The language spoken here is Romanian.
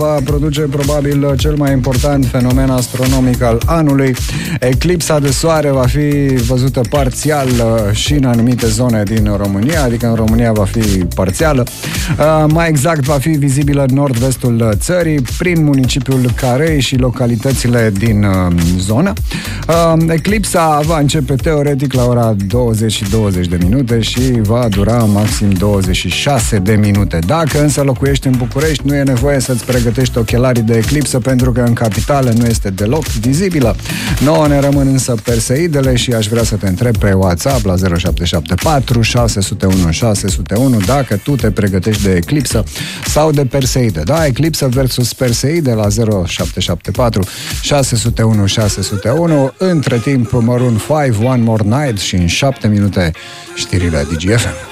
va produce probabil cel mai important fenomen astronomic al anului. Eclipsa de soare va fi văzută parțial și în anumite zone din România, adică în România va fi parțială. Mai exact, va fi vizibilă în nord-vestul țării, prin municipiul Carei și localitățile din zonă. Eclipsa va începe teoretic la ora 20 și 20 de minute și va dura maxim 26 de minute. Dacă însă locuiești în București, nu e nevoie să-ți pregătești ochelarii de eclipsă, pentru că în capitală nu este deloc vizibilă. Nouă ne rămân însă perseidele și aș vrea să te întreb pe WhatsApp la 0774 601 601 dacă tu te pregătești de eclipsă sau de perseide. Da, eclipsă versus perseide la 0774 601 601. Între timp, Maroon 5, One More Night și în 7 minute știrile DGFM.